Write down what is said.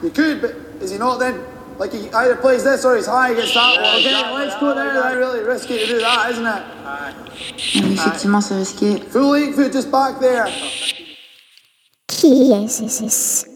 You could, but is he not then? Like, he either plays this or he's high against that one. Okay, let's go there. That's really risky to do that, isn't it? Oui, effectivement, c'est risqué. Full leg foot just back there. Qui est ce?